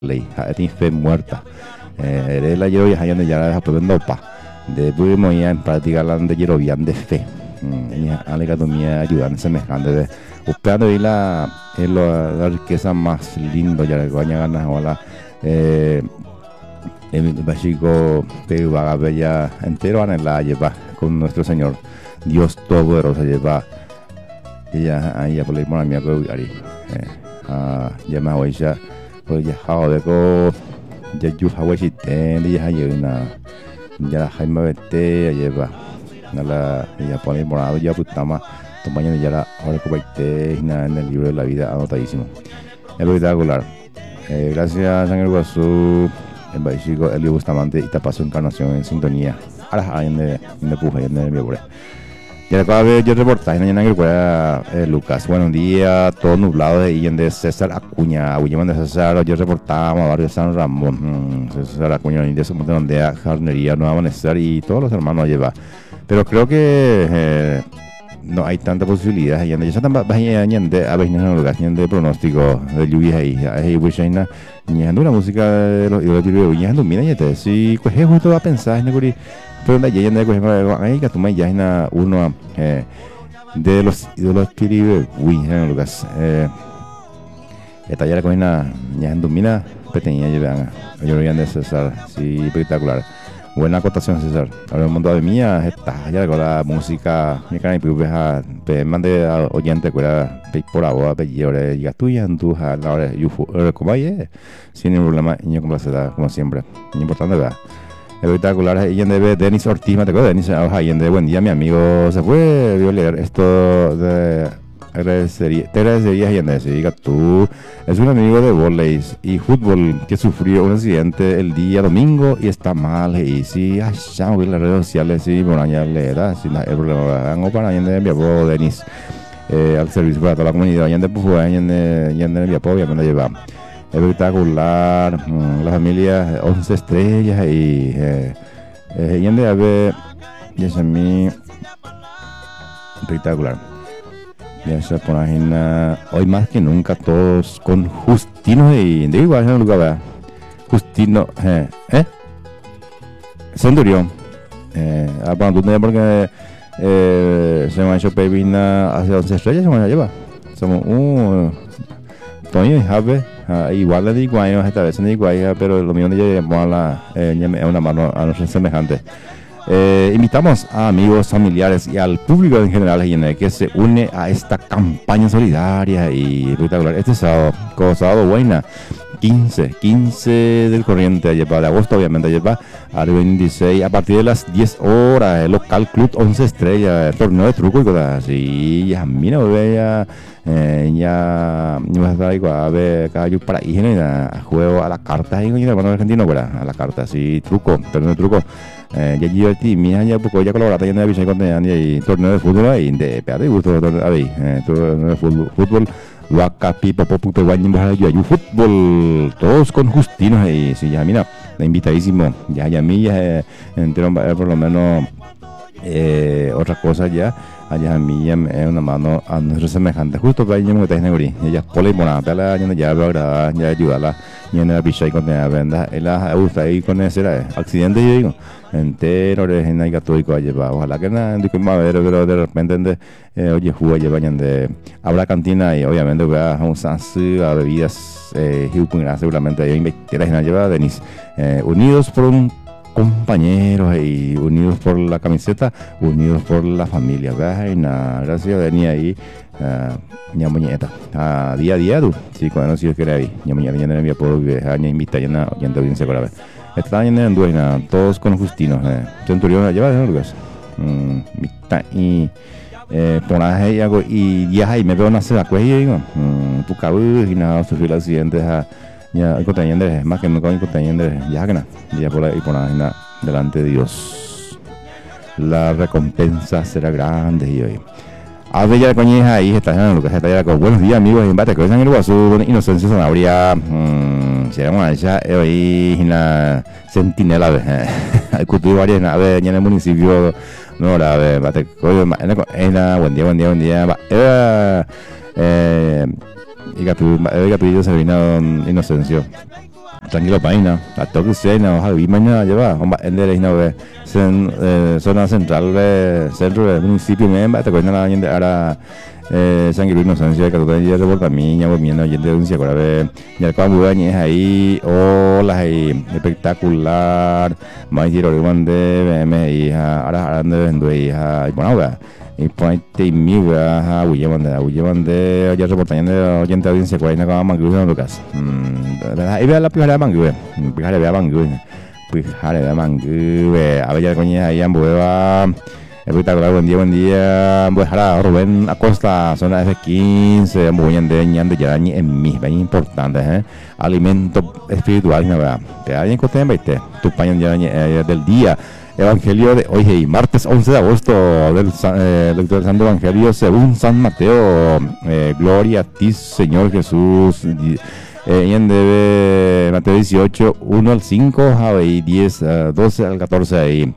ley, tiene fe muerta. Eres la llevo ya donde ya deja provendo pa. De pudimos ya en práctica la de llevo bien de fe. Alegatomía ayudan semejante de buscando y la riqueza más lindo ya le coña ganas hola el básico te va a ver ya entero en la lleva con nuestro Señor Dios Todopoderoso lleva ella ahí por la mona mía que ari ya me voy ya pues ya hago de co ya yo hago si ten ya hay una ya Jaime Bete lleva la ya pone morado ya putama mañana ya la ahora que baite en el libro de la vida anotadísimo espectacular. Gracias Ángel Guazú en Baichico Elio Bustamante y Tapazo Encarnación en sintonía ahora hay en de puja en el biobore ya acaba de ver yo reportaje mañana que Lucas buenos días todo nublado de ahí en de César Acuña Aguillemán de César yo reportamos a barrio San Ramón César Acuña y de ese monte donde a jardinería no va a amanecer y todos los hermanos lleva pero creo que no hay tanta posibilidad ya está tan bañando a veces no lugar de pronóstico de lluvia ahí Wishaina ni una música de los ídolos de ando mira ya te si pues es justo a pensar en el pero la leyenda de coger ahí que tú me ya uno de los ídolos que vive en Lucas esta ya la cogina ya ando mira pequeña llevan yo lo de César sí espectacular. Buena acotación, César. Ahora el mundo de mía está ya con la música mi cara y pues mande oyente que era por agua apellido ya tuya en tu la hora yo como ahí sin ningún problema y yo como siempre importante verdad espectacular y en de Denis Ortiz me tocó Denis y en de buen día mi amigo se fue vio leer esto de te agradecería y en ese diga tú es un amigo de voleis y fútbol que sufrió un accidente el día domingo y está mal y si ya en las redes sociales sí bueno ya le da si el problema hago para en de mi abuelo Denis al servicio para toda la comunidad y en de pues en de mi apoyo obviamente lleva espectacular la familia 11 estrellas y en de ave y es a mí espectacular. Ya se ponen hoy más que nunca todos con Justino y de igual en el lugar Justino Centurión cuando tú porque se me ha hecho pevina hace 11 estrellas se me la lleva somos Toño y Jave igual le digo a ellos esta vez no digo a ella pero lo mío de ella llamó a la una mano a nuestros semejantes. Invitamos a amigos, familiares y al público en general que se une a esta campaña solidaria y espectacular. Este sábado buena, 15 del corriente, de agosto obviamente, al 26 a partir de las 10 horas, el local Club 11 Estrellas, el torneo de truco y cosas así. Ya, mira, ya vas a estar igual a ver cada para higiene, a juego a la carta, y bueno, argentino, a la carta, así, truco, torneo de truco. Ya divertí, mira, ya poco ya colaboraste en la visión con y torneo de fútbol ahí, de peate gusto, ahí, torneo de fútbol, Wakapi, Popo, Guañin, Bajayo, fútbol, todos con Justinos ahí, sí, ya, mira, invitadísimo, ya, a mí ya entero por lo menos otra cosa ya. Allá a mí ya es una mano a nuestros semejantes justo para ellos que está en el ella por la monada la ya lo agrada ya ayudarla y en la picha y con la venda él la gusta ahí con ese accidente yo digo entero de gente católico allá ojalá que nada de más pero de repente oye jugo lleva de habrá cantina y obviamente va a un sansu a bebidas seguramente ahí investigar la lleva Denis unidos por un compañeros y unidos por la camiseta, unidos por la familia. Gracias Dani ahí, ñamuñeta. Día a día tú, sí, cuando no si quiere ahí, ñamuñeta ya no me puedo viajar, invita ya no audiencia con la vez. Está en Duena, todos con Justino, Centurión la lleva de Lucas. Y por ahí hago y ya ahí me veo nacer a cuello y digo, tu cabello y nada, sufrió el accidente ya hay conteniendo más que no hay conteniendo ya que nada ya por ahí delante de Dios la recompensa será grande y hoy a ver ya de coñeja ahí está en lo que está ya con buenos días amigos en bate que en el Guazú inocencia Sanabria seremos allá hoy en la sentinela hay cultivo varias naves en el municipio no la de bate en la buen día y capillo se vino Inocencio tranquilo paina, a toque se na hoja vi mañana lleva, homba ender no ve, zona central de centro del municipio memba, te cuenta la gente ahora San Luis Inocencia que todo el día reporta miña volviendo gente denuncia ahora ve ya cuando es ahí hola ahí espectacular, más giro de bande me hija ahora ande vendo hija y bueno y ponte mi va a huyemande ya reportando gente audiencia cuál es la mangue en Lucas ahí ve la pijara mangue pijara ve mangue pijara ve mangue a ver ya coña ahí en Bueva espectacular buen día pues ahora Rubén Acosta zona F15 muy ñande ya en mis bien importante alimento espiritual no vea te alguien que te invite tu paño ya del día Evangelio de hoy, martes 11 de agosto del Santo Evangelio según San Mateo. Gloria a ti, Señor Jesús. En debe Mateo 18, 1 al 5, y 10, 12 al 14 ahí.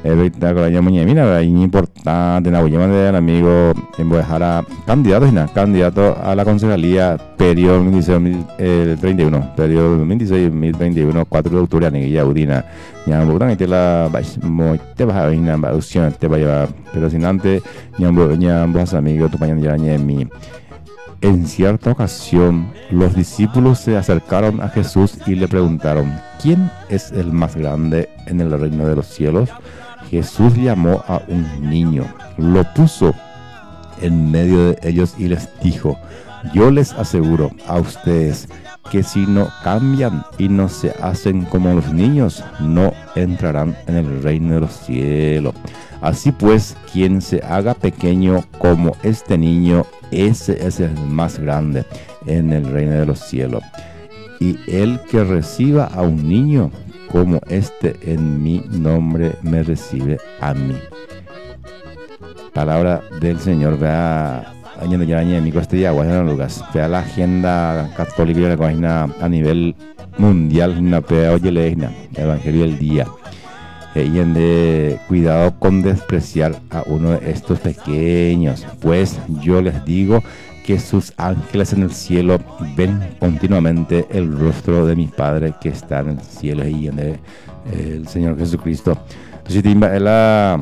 Mira, importante, del amigo en Buejara, candidato a la concejalía, periodo 2031, periodo 2026-2021, 4 de octubre, Aniguilla Udina. Ya me te la te vas a venir a opción, te va a llevar, pero sin antes, ya vos amigos, tu pañón ya en mi. En cierta ocasión, los discípulos se acercaron a Jesús y le preguntaron: ¿quién es el más grande en el reino de los cielos? Jesús llamó a un niño, lo puso en medio de ellos y les dijo: yo les aseguro a ustedes que si no cambian y no se hacen como los niños, no entrarán en el reino de los cielos. Así pues, quien se haga pequeño como este niño, ese es el más grande en el reino de los cielos. Y el que reciba a un niño como este en mi nombre, me recibe a mí. Palabra del Señor. Vea mi costilla, Lucas. Vea la agenda católica y la página a nivel mundial, una pea oye el Evangelio del día. Y de cuidado con despreciar a uno de estos pequeños, pues yo les digo que sus ángeles en el cielo ven continuamente el rostro de mi Padre que está en el cielo y en el Señor Jesucristo. Entonces la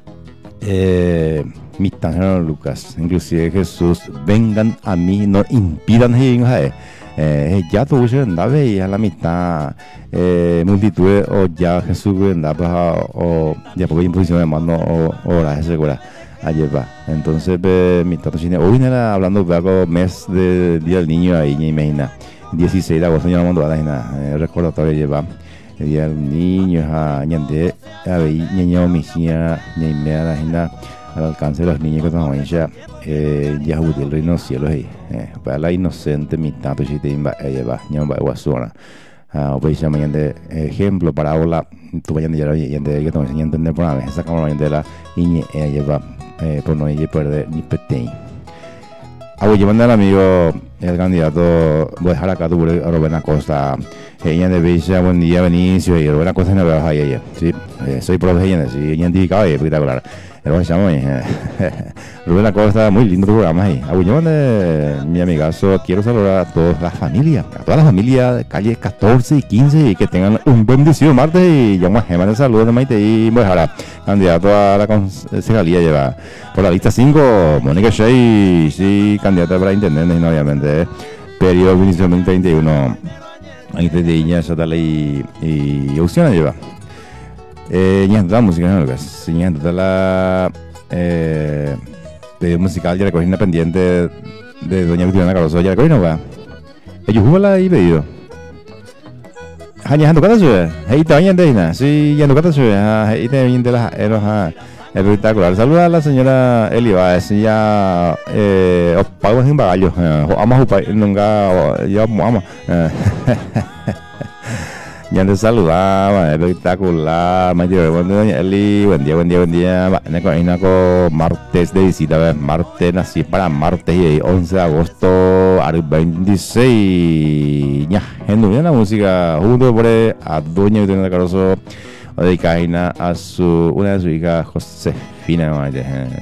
mi tan Lucas, inclusive Jesús, vengan a mí, no impidan ya tu andaba y a la mitad multitud o ya Jesús andaba o ya por imposición de mano o hora segura ayer va. Entonces mi tato chine hoy era hablando de mes de día del niño ahí me imagina 16 de agosto ya no mando recordatorio lleva el día del niño a ñande a ver ñeño mi hija ñe al alcance de los niños que estamos ya Yahudi el reino cielo ahí para la inocente mi tato chine lleva ñamba guasona o pues ya mañana ejemplo parábola tu mañana ya de que estamos enseñando en por nada esa cámara de la niña lleva por no ir perder ni petein. Hago llevando al amigo el candidato voy a dejar acá tu Rubén Acosta ella de Villa buen día Benicio y Rubén Acosta no veo ahí sí soy profe ella sí identificado y espectacular pero se llama Rubén Acosta muy lindo tu programa ahí. Hago llevando mi amigazo quiero saludar a todas las familias de calle 14 y 15 y que tengan un bendecido martes y llamo a Gemma de salud de Maite y voy a dejar candidato a la concejalía lleva por la lista 5 Mónica Shea sí candidata para intendente obviamente periodo 2031 ahí te diría esa tal y opciones lleva ñando la música no Lucas ñando la musical ya recogí una pendiente de doña Victoriana Caroso ya recogí no va ellos juegan la y pedido ñando cada ciudad ahí te vayan de ina sí ñando cada ciudad ahí te vayan de las espectacular. Saluda a la señora Eli Baez ya pago en bagallo vamos a nunca ya vamos ya te saludaba espectacular doña Eli buen día martes de visita martes nací para martes y 11 de agosto al 26 ya en la música junto por a doña Victoriana Caroso dedicada a una de sus hijas Josefina